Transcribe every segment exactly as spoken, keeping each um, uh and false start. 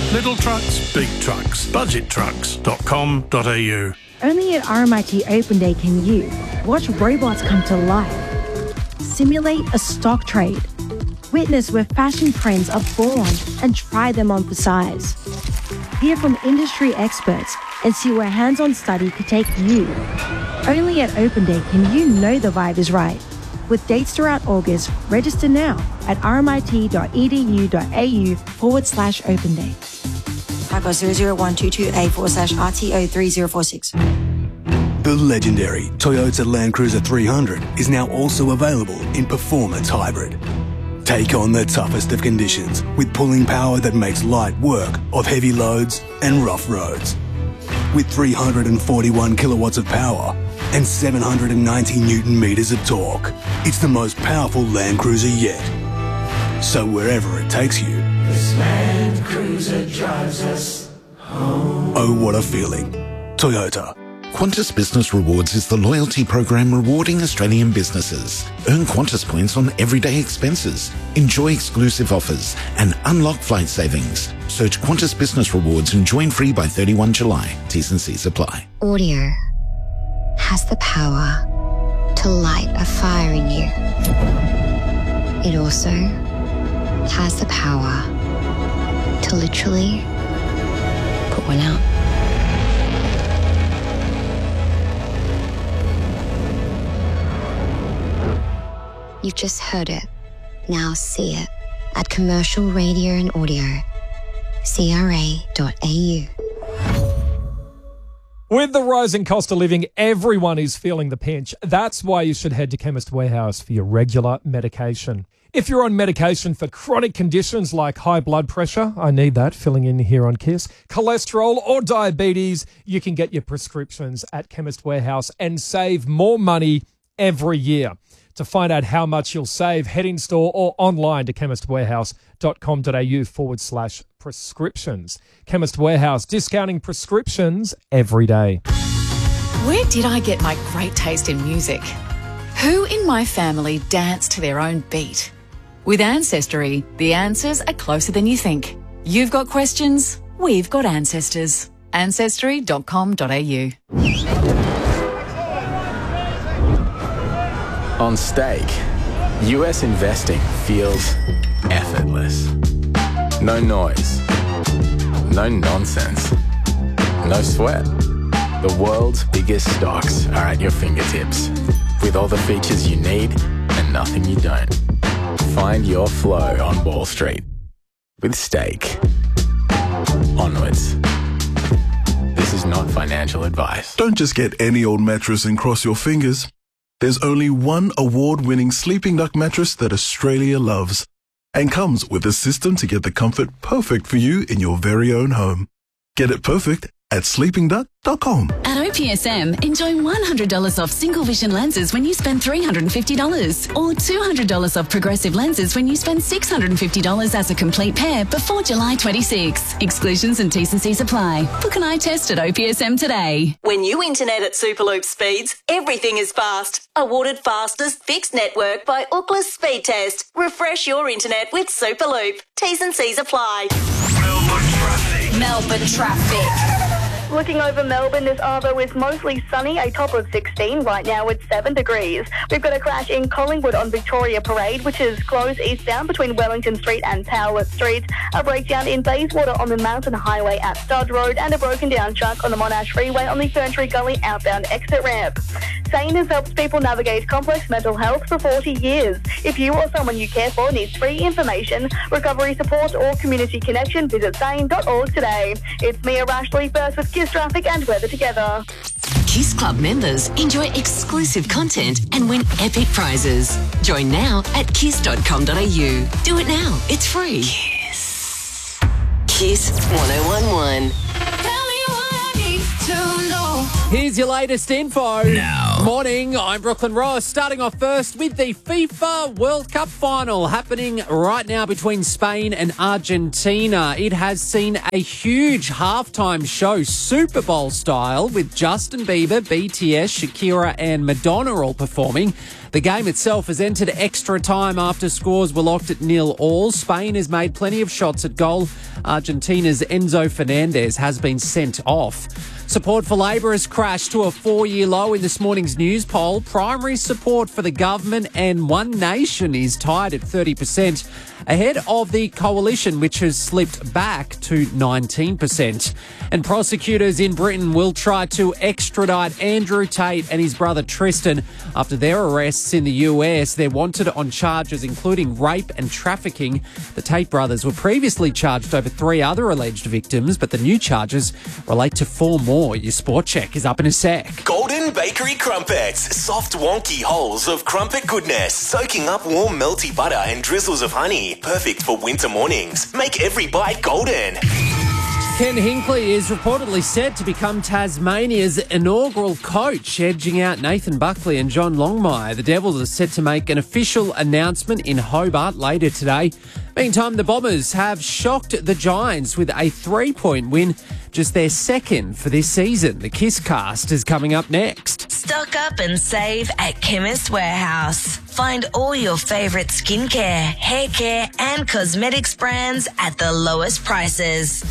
Little trucks, big trucks. budget trucks dot com dot a u. Only at R M I T Open Day can you watch robots come to life, simulate a stock trade, witness where fashion trends are born and try them on for size. Hear from industry experts and see where hands-on study could take you. Only at Open Day can you know the vibe is right. With dates throughout August, register now at rmit.edu.au forward slash open day. Typo zero zero one two two A forward slash R T O three zero four six. The legendary Toyota Land Cruiser three hundred is now also available in Performance Hybrid. Take on the toughest of conditions with pulling power that makes light work of heavy loads and rough roads. With three hundred forty-one kilowatts of power and seven hundred ninety newton meters of torque, it's the most powerful Land Cruiser yet. So wherever it takes you, this Land Cruiser drives us home. Oh, what a feeling. Toyota. Qantas Business Rewards is the loyalty program rewarding Australian businesses. Earn Qantas points on everyday expenses, enjoy exclusive offers, and unlock flight savings. Search Qantas Business Rewards and join free by thirty-first of July. T's and C's apply. Audio has the power to light a fire in you. It also has the power to literally put one out. You've just heard it. Now see it at Commercial Radio and Audio. C R A dot A U. With the rising cost of living, everyone is feeling the pinch. That's why you should head to Chemist Warehouse for your regular medication. If you're on medication for chronic conditions like high blood pressure, I need that, filling in here on KISS, cholesterol or diabetes, you can get your prescriptions at Chemist Warehouse and save more money every year. To find out how much you'll save, head in store or online to chemistwarehouse.com.au forward slash prescriptions. Chemist Warehouse, discounting prescriptions every day. Where did I get my great taste in music? Who in my family danced to their own beat? With Ancestry, the answers are closer than you think. You've got questions, we've got ancestors. ancestry dot com dot a u. On Stake, U S investing feels effortless. No noise, no nonsense, no sweat. The world's biggest stocks are at your fingertips, with all the features you need and nothing you don't. Find your flow on Wall Street with Stake. Onwards. This is not financial advice. Don't just get any old mattress and cross your fingers. There's only one award-winning Sleeping Duck mattress that Australia loves and comes with a system to get the comfort perfect for you in your very own home. Get it perfect at sleeping duck dot com. At O P S M, enjoy one hundred dollars off single vision lenses when you spend three hundred fifty dollars or two hundred dollars off progressive lenses when you spend six hundred fifty dollars as a complete pair before July twenty-sixth. Exclusions and T's and C's apply. Book an eye test at O P S M today. When you internet at Superloop speeds, everything is fast. Awarded fastest fixed network by Ookla Speed Test. Refresh your internet with Superloop. T's and C's apply. Melbourne traffic. Melbourne traffic. Looking over Melbourne, this Arvo is mostly sunny, a top of sixteen. Right now it's seven degrees. We've got a crash in Collingwood on Victoria Parade, which is closed eastbound between Wellington Street and Powlett Street. A breakdown in Bayswater on the Mountain Highway at Stud Road, and a broken down truck on the Monash Freeway on the Ferntree Gully outbound exit ramp. SANE has helped people navigate complex mental health for forty years. If you or someone you care for needs free information, recovery support or community connection, visit sane dot org today. It's Mia Rashley first with KISS Traffic and Weather Together. KISS Club members enjoy exclusive content and win epic prizes. Join now at kiss dot com dot a u. Do it now. It's free. KISS. KISS one oh one one. Tell me what I need to know. Here's your latest info. Now. Morning, I'm Brooklyn Ross. Starting off first with the FIFA World Cup final happening right now between Spain and Argentina. It has seen a huge halftime show, Super Bowl style, with Justin Bieber, B T S, Shakira and Madonna all performing. The game itself has entered extra time after scores were locked at nil all. Spain has made plenty of shots at goal. Argentina's Enzo Fernandez has been sent off. Support for Labor has crashed to a four-year low in this morning's news poll. Primary support for the government and One Nation is tied at thirty percent, ahead of the Coalition, which has slipped back to nineteen percent. And prosecutors in Britain will try to extradite Andrew Tate and his brother Tristan after their arrests in the U S. They're wanted on charges including rape and trafficking. The Tate brothers were previously charged over three other alleged victims, but the new charges relate to four more. Your sport check is up in a sec. Golden Bakery Crumpets. Soft, wonky holes of crumpet goodness, soaking up warm, melty butter and drizzles of honey. Perfect for winter mornings. Make every bite golden. Ken Hinkley is reportedly set to become Tasmania's inaugural coach, edging out Nathan Buckley and John Longmire. The Devils are set to make an official announcement in Hobart later today. Meantime, the Bombers have shocked the Giants with a three-point win, just their second for this season. The Kiss Cast is coming up next. Stock up and save at Chemist Warehouse. Find all your favourite skincare, hair care and cosmetics brands at the lowest prices.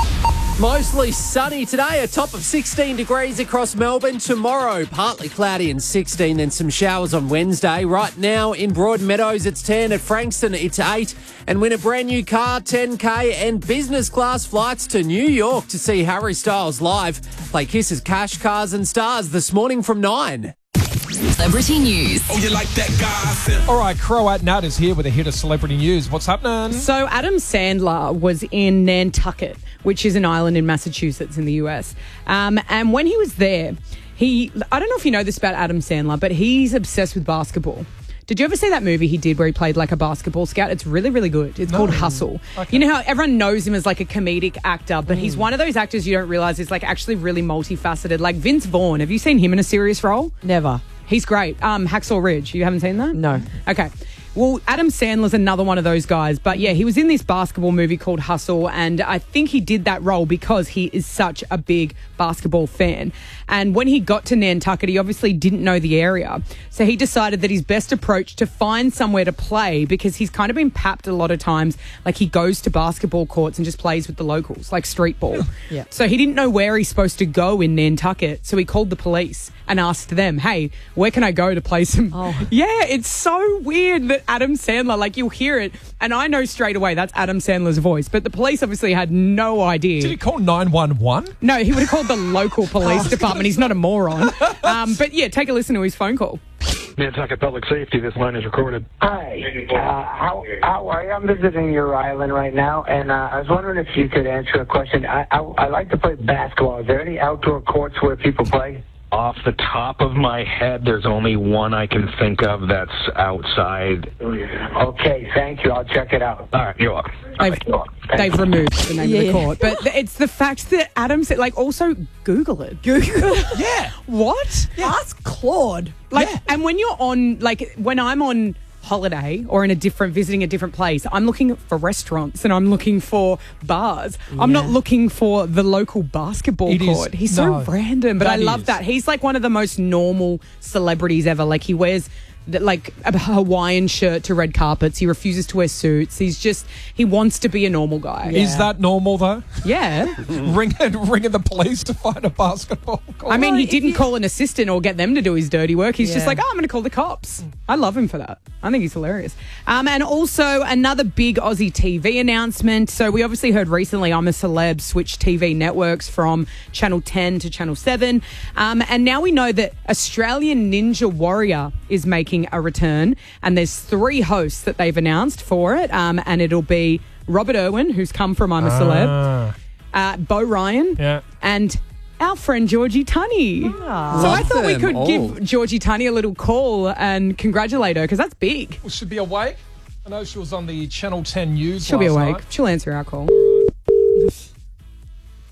Mostly sunny today, a top of sixteen degrees across Melbourne. Tomorrow, partly cloudy and sixteen, then some showers on Wednesday. Right now in Broadmeadows, it's ten. At Frankston, it's eight. And win a brand new car, ten K, and business class flights to New York to see Harry Styles live. Play Kiss's Cash, Cars and Stars this morning from nine. Celebrity news. Oh, you like that gossip? All right, Croat Nat is here with a hit of celebrity news. What's happening? So Adam Sandler was in Nantucket, which is an island in Massachusetts in the U S. Um, and when he was there, he, I don't know if you know this about Adam Sandler, but he's obsessed with basketball. Did you ever see that movie he did where he played like a basketball scout? It's really, really good. It's no. called Hustle. Okay. You know how everyone knows him as like a comedic actor, but mm. he's one of those actors you don't realise is like actually really multifaceted. Like Vince Vaughn. Have you seen him in a serious role? Never. He's great. Um, Hacksaw Ridge. You haven't seen that? No. Okay. Well, Adam Sandler's another one of those guys. But yeah, he was in this basketball movie called Hustle, and I think he did that role because he is such a big basketball fan. And when he got to Nantucket, he obviously didn't know the area. So he decided that his best approach to find somewhere to play, because he's kind of been papped a lot of times, like he goes to basketball courts and just plays with the locals, like street ball. Yeah. So he didn't know where he's supposed to go in Nantucket. So he called the police and asked them, hey, where can I go to play some... Oh. Yeah, it's so weird that Adam Sandler, like you'll hear it, and I know straight away that's Adam Sandler's voice, but the police obviously had no idea. Did he call nine one one? No, he would have called the local police department. He's not a moron. Um, but yeah, take a listen to his phone call. Nantucket Public Safety, this line is recorded. Hi, uh, how, how are you? I'm visiting your island right now, and uh, I was wondering if you could answer a question. I, I, I like to play basketball. Is there any outdoor courts where people play? Off the top of my head, there's only one I can think of that's outside. Okay, thank you. I'll check it out. All right, you're welcome. They've, they've removed the name yeah. of the court. But it's the fact that Adam said, like, also Google it. Google it. Yeah. What? Yeah. Ask Claude. Like, yeah. And when you're on, like, when I'm on holiday or in a different, visiting a different place, I'm looking for restaurants and I'm looking for bars. Yeah. I'm not looking for the local basketball it court. Is, He's no, so random, but I love is. that. He's like one of the most normal celebrities ever. Like he wears like a Hawaiian shirt to red carpets. He refuses to wear suits. He's just, he wants to be a normal guy. Yeah. Is that normal though? Yeah. ringing, ringing the police to find a basketball court. I mean, he didn't call an assistant or get them to do his dirty work. He's Yeah. just like, oh, I'm going to call the cops. I love him for that. I think he's hilarious. Um, and also another big Aussie T V announcement. So we obviously heard recently I'm a Celeb switched T V networks from Channel ten to Channel seven. Um, and now we know that Australian Ninja Warrior is making a return, and there's three hosts that they've announced for it, um, and it'll be Robert Irwin, who's come from I'm a Celeb, Ah. uh, Bo Ryan, Yeah. and our friend Georgie Tunney. Ah. So I thought we them could all. give Georgie Tunney a little call and congratulate her, because that's big. Will she be awake? I know she was on the Channel ten news She'll be last awake. night. She'll answer our call.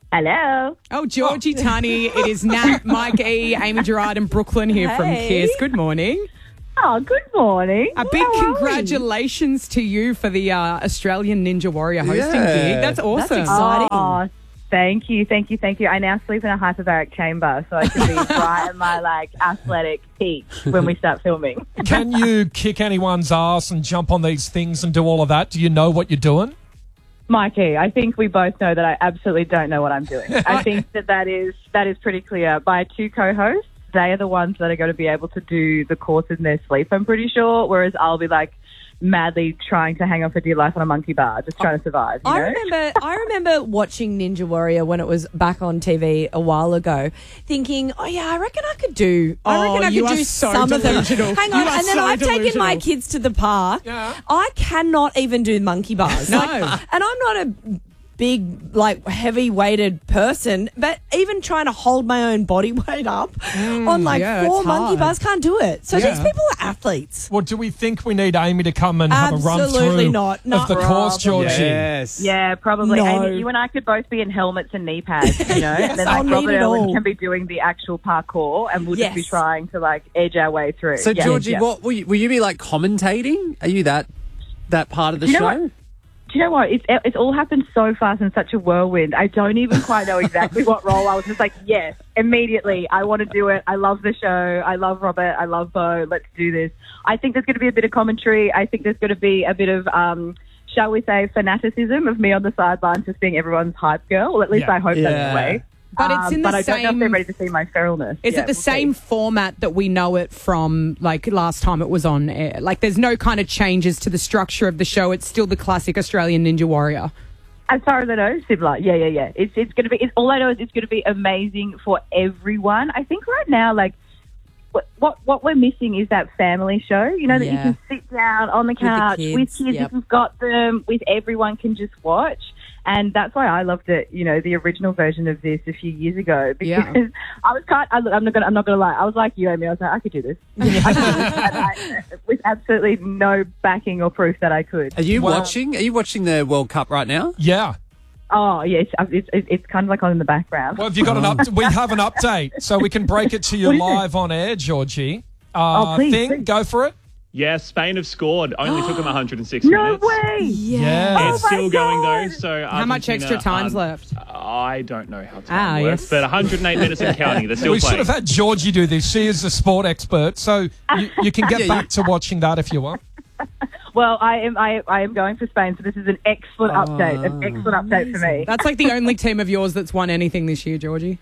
Hello. Oh, Georgie Tunny. It is Nat, Mike E, Amy Gerard and Brooklyn here from Hey. Kiss. Good morning. Oh, good morning. A big How are we? congratulations to you for the uh, Australian Ninja Warrior hosting Yeah. gig. That's awesome. That's exciting. Oh, thank you, thank you, thank you. I now sleep in a hyperbaric chamber, so I can be right at my like athletic peak when we start filming. Can you kick anyone's ass and jump on these things and do all of that? Do you know what you're doing? Mikey, I think we both know that I absolutely don't know what I'm doing. I think that that is that is pretty clear. My two co-hosts, they are the ones that are going to be able to do the course in their sleep, I'm pretty sure, whereas I'll be like madly trying to hang on for dear life on a monkey bar, just trying to survive. You I know? remember I remember watching Ninja Warrior when it was back on T V a while ago, thinking, oh yeah, I reckon I could do I Oh, reckon I you could are do so some of them. delusional. Hang You on, are and then so I've taken my delusional. kids to the park. I cannot even do monkey bars. No. Like, and I'm not a big, like, heavy-weighted person, but even trying to hold my own body weight up on, like, yeah, four it's monkey hard. bars, can't do it. So Yeah. these people are athletes. Well, do we think we need Amy to come and have a run Absolutely through not. of Not the course, Georgie? Yes. Yeah, probably. No. Amy, you and I could both be in helmets and knee pads, you know? Yes, and then I'll like need Robert it Ellen all. can be doing the actual parkour and we'll just be Yes. trying to like edge our way through. So, Yeah, Georgie, yeah. what will you, will you be like commentating? Are you that that part of the Do you know show? what? Do you know what? It's it's all happened so fast in such a whirlwind. I don't even quite know exactly what role. I was just like, yes, immediately. I want to do it. I love the show. I love Robert. I love Bo. Let's do this. I think there's going to be a bit of commentary. I think there's going to be a bit of, um, shall we say, fanaticism of me on the sidelines just being everyone's hype girl. Well, at least Yeah. I hope Yeah. that's the way. But it's Um, in the but I don't know if they're same- ready to see my feralness. Is Yeah, it the we'll same see. format that we know it from, like, last time it was on air? Like, there's no kind of changes to the structure of the show. It's still the classic Australian Ninja Warrior. As far as I know, similar. Yeah, yeah, yeah. It's it's going to be. It's, all I know is it's going to be amazing for everyone. I think right now, like what what what we're missing is that family show. You know that you Yeah. can sit down on the With the couch with kids, kids yep. if you've got them, with everyone can just watch. And that's why I loved it. You know, the original version of this a few years ago because Yeah. I was kind. I, I'm not gonna. I'm not gonna lie. I was like you, Amy. I was like, I could do this. I could do this. And I, with absolutely no backing or proof that I could. Are you Wow. watching? Are you watching the World Cup right now? Yeah. Oh, yeah, it's, it's, it's, it's kind of like on in the background. Well, have you got an up? We have an update, so we can break it to you What is it? live on air, Georgie. Uh, Oh, please, thing, please. go for it. Yeah, Spain have scored. Only took them one hundred six No minutes. way! Yeah. It's Oh my still going though. God. So How much Argentina extra time's aren't- left? I don't know how time Ah, works, yes. but one hundred eight minutes and counting. They're still we playing. should have had Georgie do this. She is the sport expert, so you, you can get Yeah, back to watching that if you want. Well, I am I, I am going for Spain, so this is an excellent update. An excellent update for me. That's like the only team of yours that's won anything this year, Georgie.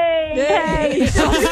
Hey,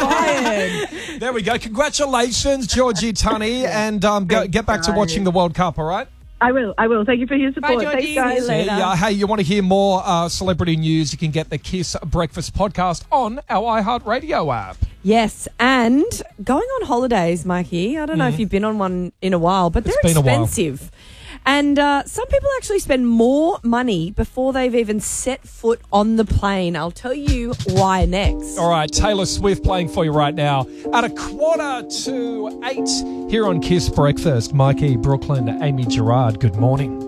hey. There we go. Congratulations, Georgie Tunney, and um, go, get back to watching the World Cup, all right? I will, I will. Thank you for your support. Georgie. Thanks, guys. See you later. Yeah, hey, you want to hear more uh, celebrity news? You can get the Kiss Breakfast podcast on our iHeartRadio app. Yes, and going on holidays, Mikey. I don't know if you've been on one in a while, but It's they're been a while. expensive. And uh, some people actually spend more money before they've even set foot on the plane. I'll tell you why next. All right, Taylor Swift playing for you right now at a quarter to eight here on Kiss Breakfast. Mikey, Brooklyn, Amy Gerard, good morning.